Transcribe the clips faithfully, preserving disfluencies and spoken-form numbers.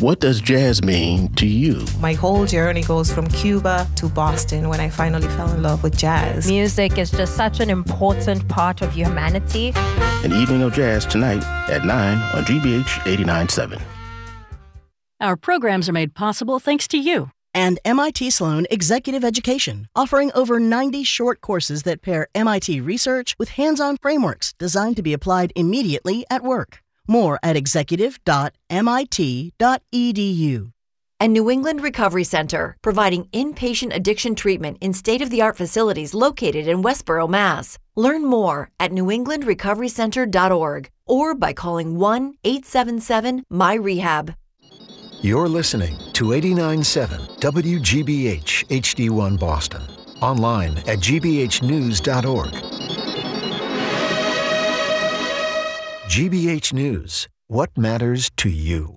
What does jazz mean to you? My whole journey goes from Cuba to Boston when I finally fell in love with jazz. Music is just such an important part of humanity. An evening of jazz tonight at nine on G B H eighty-nine point seven. Our programs are made possible thanks to you. And M I T Sloan Executive Education, offering over ninety short courses that pair M I T research with hands-on frameworks designed to be applied immediately at work. More at executive dot M I T dot E D U. And New England Recovery Center, providing inpatient addiction treatment in state-of-the-art facilities located in Westborough, Mass. Learn more at new england recovery center dot org or by calling one eight seven seven M Y rehab. You're listening to eighty-nine point seven W G B H H D one Boston. Online at G B H news dot org. G B H News. What matters to you?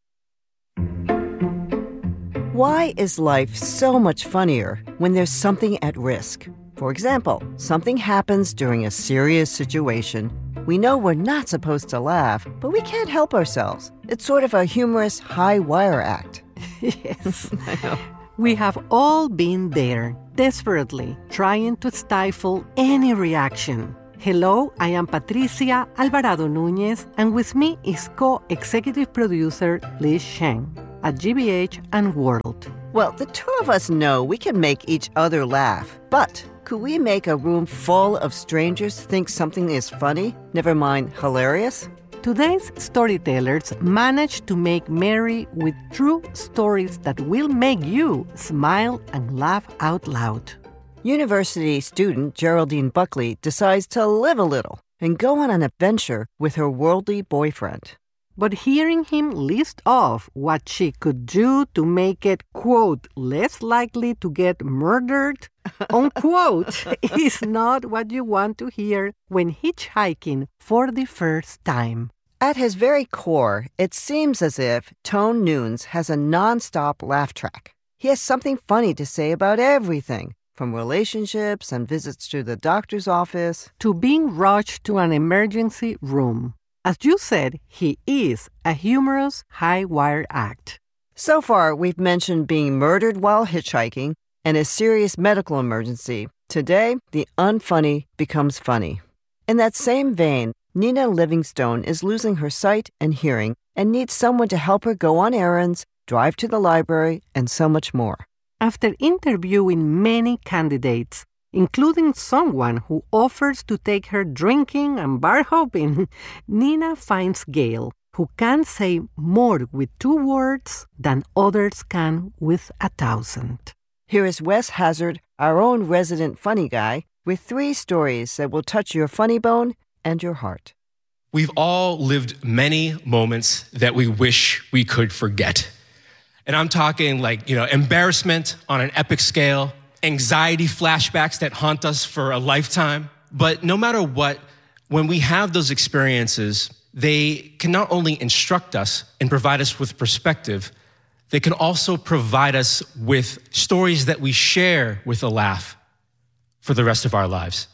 Why is life so much funnier when there's something at risk? For example, something happens during a serious situation. We know we're not supposed to laugh, but we can't help ourselves. It's sort of a humorous high wire act. Yes, I know. We have all been there, desperately trying to stifle any reaction. Hello, I am Patricia Alvarado Núñez, and with me is co-executive producer Liz Sheng at G B H and World. Well, the two of us know we can make each other laugh, but could we make a room full of strangers think something is funny, never mind hilarious? Today's storytellers manage to make merry with true stories that will make you smile and laugh out loud. University student Geraldine Buckley decides to live a little and go on an adventure with her worldly boyfriend. But hearing him list off what she could do to make it, quote, less likely to get murdered, unquote, is not what you want to hear when hitchhiking for the first time. At his very core, it seems as if Tone Nunes has a non-stop laugh track. He has something funny to say about everything, from relationships and visits to the doctor's office to being rushed to an emergency room. As you said, he is a humorous high-wire act. So far, we've mentioned being murdered while hitchhiking and a serious medical emergency. Today, the unfunny becomes funny. In that same vein, Nina Livingstone is losing her sight and hearing and needs someone to help her go on errands, drive to the library, and so much more. After interviewing many candidates, including someone who offers to take her drinking and bar hopping, Nina finds Gail, who can say more with two words than others can with a thousand. Here is Wes Hazard, our own resident funny guy, with three stories that will touch your funny bone and your heart. We've all lived many moments that we wish we could forget. And I'm talking like, you know, embarrassment on an epic scale, anxiety flashbacks that haunt us for a lifetime. But no matter what, when we have those experiences, they can not only instruct us and provide us with perspective, they can also provide us with stories that we share with a laugh for the rest of our lives.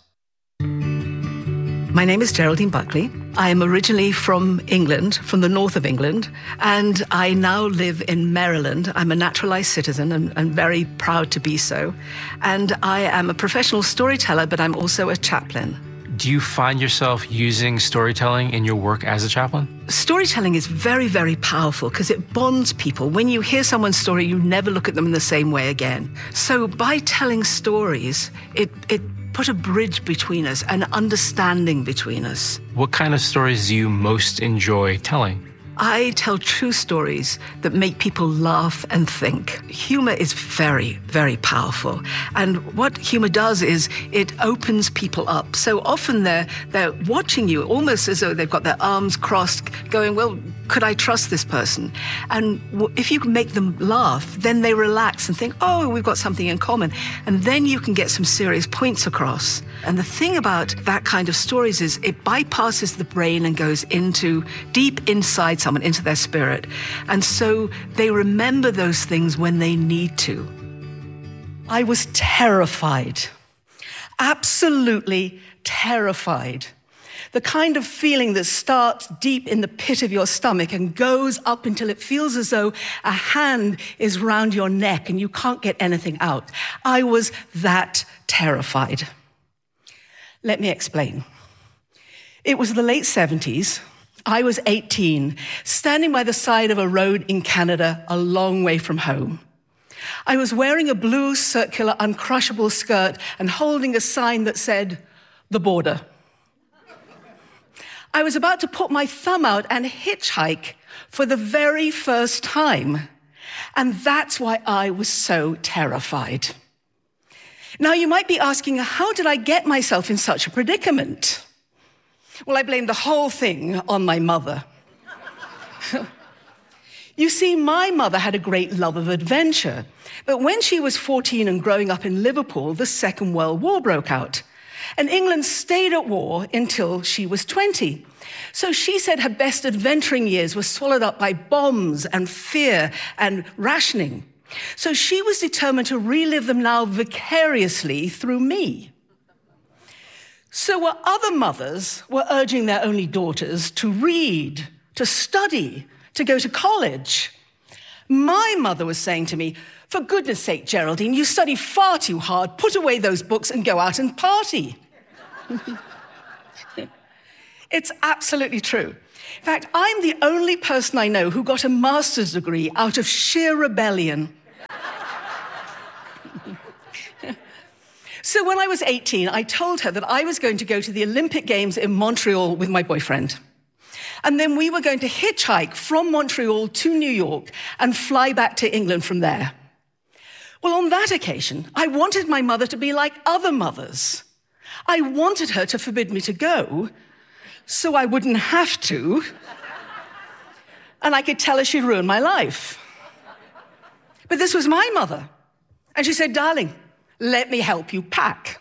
My name is Geraldine Buckley. I am originally from England, from the north of England, and I now live in Maryland. I'm a naturalized citizen and, and very proud to be so. And I am a professional storyteller, but I'm also a chaplain. Do you find yourself using storytelling in your work as a chaplain? Storytelling is very, very powerful because it bonds people. When you hear someone's story, you never look at them in the same way again. So by telling stories, it it put a bridge between us, an understanding between us. What kind of stories do you most enjoy telling? I tell true stories that make people laugh and think. Humor is very, very powerful. And what humor does is it opens people up. So often they're, they're watching you almost as though they've got their arms crossed, going, well, could I trust this person? And if you can make them laugh, then they relax and think, oh, we've got something in common. And then you can get some serious points across. And the thing about that kind of stories is it bypasses the brain and goes into deep inside someone, into their spirit. And so they remember those things when they need to. I was terrified, absolutely terrified, The kind of feeling that starts deep in the pit of your stomach and goes up until it feels as though a hand is round your neck and you can't get anything out. I was that terrified. Let me explain. It was the late seventies. I was eighteen, standing by the side of a road in Canada, a long way from home. I was wearing a blue circular uncrushable skirt and holding a sign that said, "The border." I was about to put my thumb out and hitchhike for the very first time. And that's why I was so terrified. Now, you might be asking, how did I get myself in such a predicament? Well, I blame the whole thing on my mother. You see, my mother had a great love of adventure. But when she was fourteen and growing up in Liverpool, the Second World War broke out. And England stayed at war until she was twenty. So she said her best adventuring years were swallowed up by bombs and fear and rationing. So she was determined to relive them now vicariously through me. So were other mothers were urging their only daughters to read, to study, to go to college. My mother was saying to me, "For goodness sake, Geraldine, you study far too hard. Put away those books and go out and party." It's absolutely true. In fact, I'm the only person I know who got a master's degree out of sheer rebellion. So when I was eighteen, I told her that I was going to go to the Olympic Games in Montreal with my boyfriend. And then we were going to hitchhike from Montreal to New York and fly back to England from there. Well, on that occasion, I wanted my mother to be like other mothers. I wanted her to forbid me to go, so I wouldn't have to, and I could tell her she'd ruined my life. But this was my mother, and she said, "Darling, let me help you pack."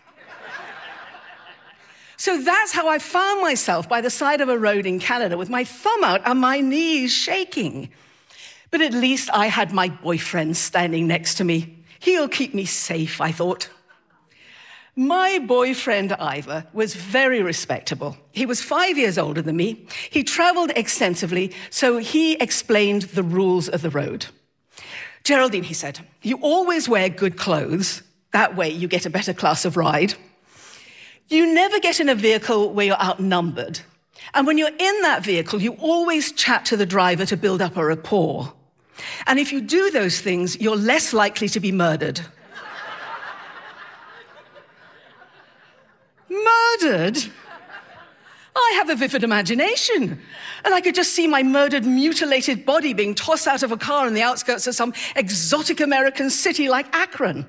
So that's how I found myself by the side of a road in Canada with my thumb out and my knees shaking. But at least I had my boyfriend standing next to me. He'll keep me safe, I thought. My boyfriend, Ivor, was very respectable. He was five years older than me. He traveled extensively, so he explained the rules of the road. "Geraldine," he said, "you always wear good clothes. That way you get a better class of ride. You never get in a vehicle where you're outnumbered. And when you're in that vehicle, you always chat to the driver to build up a rapport. And if you do those things, you're less likely to be murdered." Murdered? I have a vivid imagination. And I could just see my murdered, mutilated body being tossed out of a car in the outskirts of some exotic American city like Akron.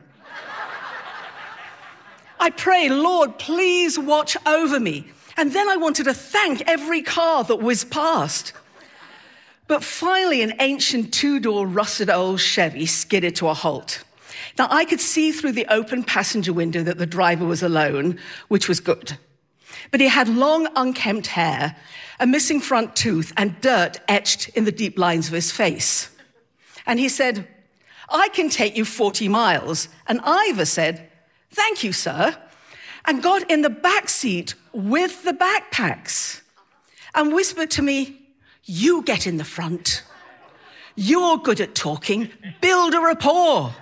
I pray, "Lord, please watch over me." And then I wanted to thank every car that whizzed past. But finally, an ancient two-door rusted old Chevy skidded to a halt. Now, I could see through the open passenger window that the driver was alone, which was good. But he had long, unkempt hair, a missing front tooth, and dirt etched in the deep lines of his face. And he said, "I can take you forty miles. And Ivor said, "Thank you, sir," and got in the back seat with the backpacks and whispered to me, "You get in the front. You're good at talking. Build a rapport."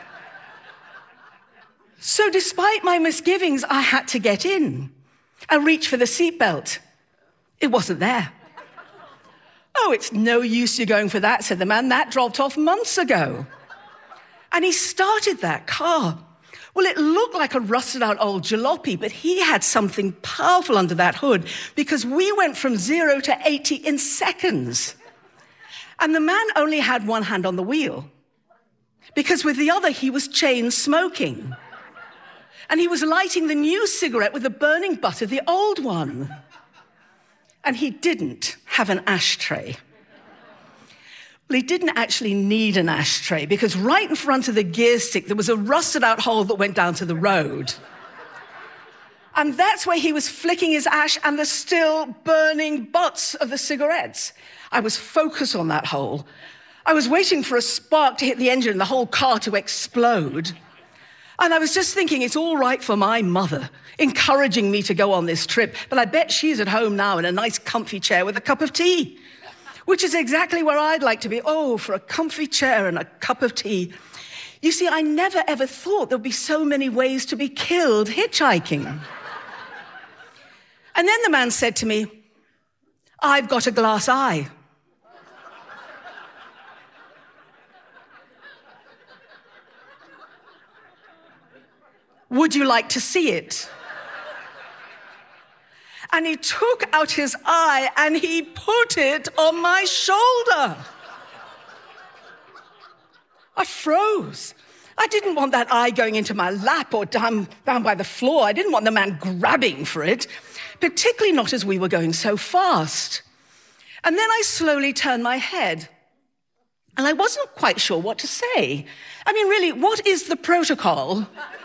So despite my misgivings, I had to get in and reach for the seatbelt. It wasn't there. "Oh, it's no use you going for that," said the man. "That dropped off months ago." And he started that car. Well, it looked like a rusted out old jalopy, but he had something powerful under that hood because we went from zero to eighty in seconds. And the man only had one hand on the wheel because with the other, he was chain smoking. And he was lighting the new cigarette with the burning butt of the old one. And he didn't have an ashtray. Well, he didn't actually need an ashtray because right in front of the gear stick, there was a rusted out hole that went down to the road. And that's where he was flicking his ash and the still burning butts of the cigarettes. I was focused on that hole. I was waiting for a spark to hit the engine and the whole car to explode. And I was just thinking, it's all right for my mother, encouraging me to go on this trip, but I bet she's at home now in a nice comfy chair with a cup of tea, which is exactly where I'd like to be. Oh, for a comfy chair and a cup of tea. You see, I never ever thought there'd be so many ways to be killed hitchhiking. And then the man said to me, I've got a glass eye. Would you like to see it? And he took out his eye and he put it on my shoulder. I froze. I didn't want that eye going into my lap or down, down by the floor. I didn't want the man grabbing for it, particularly not as we were going so fast. And then I slowly turned my head, and I wasn't quite sure what to say. I mean, really, what is the protocol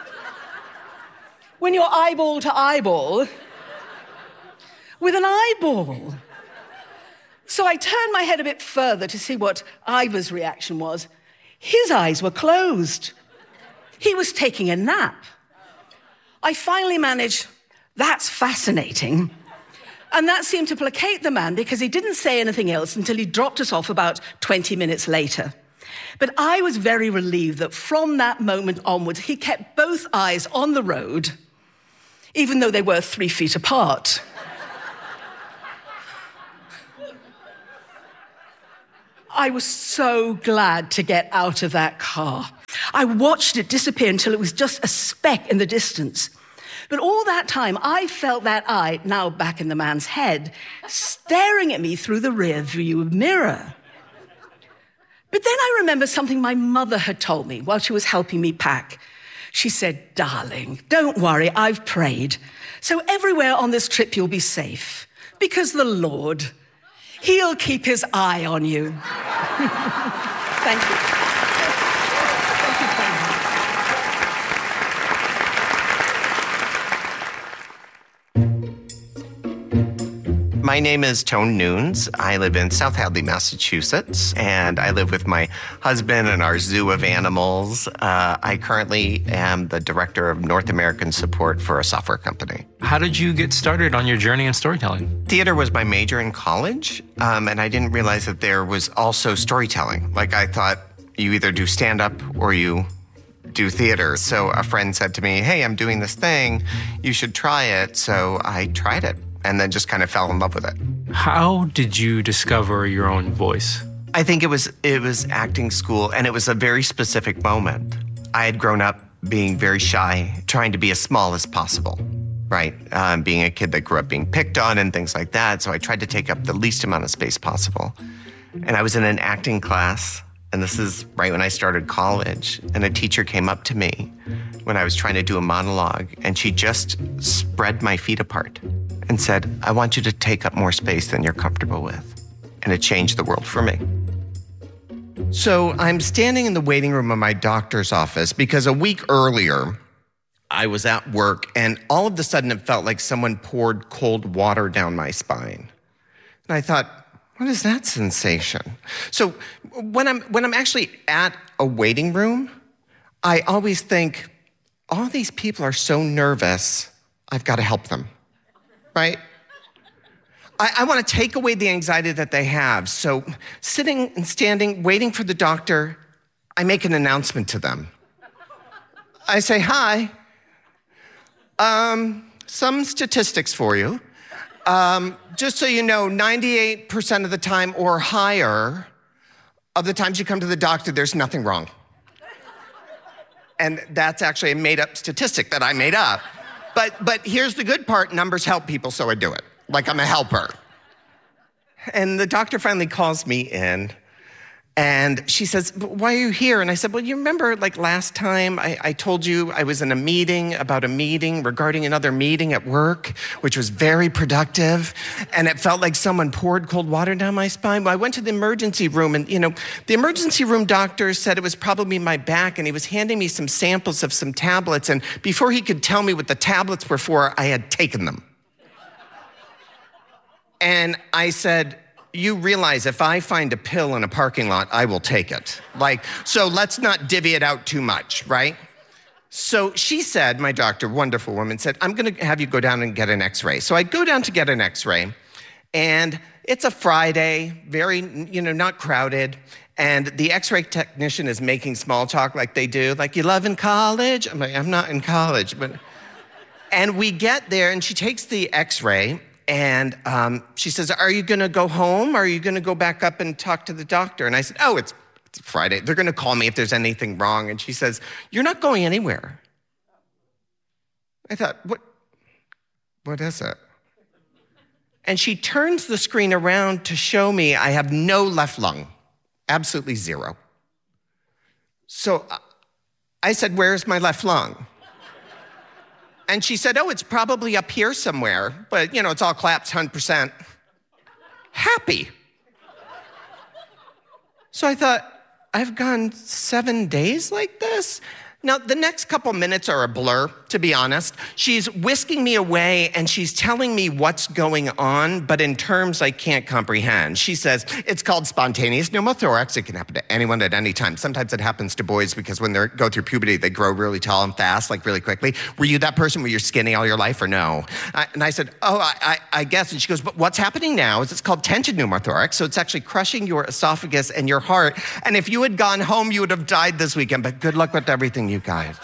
when you're eyeball to eyeball with an eyeball? So I turned my head a bit further to see what Ivor's reaction was. His eyes were closed. He was taking a nap. I finally managed, that's fascinating. And that seemed to placate the man because he didn't say anything else until he dropped us off about twenty minutes later. But I was very relieved that from that moment onwards, he kept both eyes on the road, even though they were three feet apart. I was so glad to get out of that car. I watched it disappear until it was just a speck in the distance. But all that time, I felt that eye, now back in the man's head, staring at me through the rear view mirror. But then I remember something my mother had told me while she was helping me pack. She said, darling, don't worry, I've prayed. So everywhere on this trip you'll be safe, because the Lord, He'll keep His eye on you. Thank you. My name is Tone Nunes. I live in South Hadley, Massachusetts, and I live with my husband and our zoo of animals. Uh, I currently am the director of North American support for a software company. How did you get started on your journey in storytelling? Theater was my major in college, um, and I didn't realize that there was also storytelling. Like, I thought you either do stand-up or you do theater. So a friend said to me, hey, I'm doing this thing. You should try it. So I tried it, and then just kind of fell in love with it. How did you discover your own voice? I think it was it was acting school, and it was a very specific moment. I had grown up being very shy, trying to be as small as possible, right? Um, being a kid that grew up being picked on and things like that, so I tried to take up the least amount of space possible. And I was in an acting class, and this is right when I started college, and a teacher came up to me when I was trying to do a monologue, and she just spread my feet apart and said, I want you to take up more space than you're comfortable with. And it changed the world for me. So I'm standing in the waiting room of my doctor's office because a week earlier, I was at work and all of a sudden it felt like someone poured cold water down my spine. And I thought, what is that sensation? So when I'm, when I'm actually at a waiting room, I always think, all these people are so nervous, I've got to help them. Right? I, I want to take away the anxiety that they have. So sitting and standing, waiting for the doctor, I make an announcement to them. I say, hi, um, some statistics for you. Um, just so you know, ninety-eight percent of the time or higher of the times you come to the doctor, there's nothing wrong. And that's actually a made-up statistic that I made up. But but here's the good part, numbers help people, so I do it. Like I'm a helper. And the doctor finally calls me in, and she says, why are you here? And I said, well, you remember like last time I, I told you I was in a meeting about a meeting regarding another meeting at work, which was very productive, and it felt like someone poured cold water down my spine. Well, I went to the emergency room, and you know, the emergency room doctor said it was probably my back, and he was handing me some samples of some tablets, and before he could tell me what the tablets were for, I had taken them. And I said, you realize if I find a pill in a parking lot, I will take it. Like, so let's not divvy it out too much, right? So she said, my doctor, wonderful woman, said, I'm going to have you go down and get an x-ray. So I go down to get an x-ray, and it's a Friday, very, you know, not crowded. And the x-ray technician is making small talk like they do, like, you love in college? I'm like, I'm not in college. But, and we get there, and she takes the x-ray, and um, she says, are you going to go home? Or are you going to go back up and talk to the doctor? And I said, oh, it's, it's Friday. They're going to call me if there's anything wrong. And she says, you're not going anywhere. I thought, what, what is it? And she turns the screen around to show me I have no left lung, absolutely zero. So I said, where's my left lung? And she said, oh, it's probably up here somewhere, but you know, it's all collapsed one hundred percent. Happy. So I thought, I've gone seven days like this? Now, the next couple minutes are a blur, to be honest. She's whisking me away and she's telling me what's going on, but in terms I can't comprehend. She says, it's called spontaneous pneumothorax. It can happen to anyone at any time. Sometimes it happens to boys because when they go through puberty, they grow really tall and fast, like really quickly. Were you that person? Were you skinny all your life or no? I, and I said, oh, I, I, I guess. And she goes, but what's happening now is it's called tension pneumothorax. So it's actually crushing your esophagus and your heart. And if you had gone home, you would have died this weekend. But good luck with everything, you guys.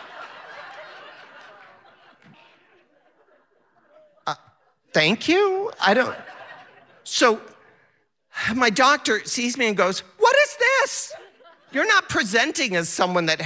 Uh, thank you. I don't. So my doctor sees me and goes, what is this? You're not presenting as someone that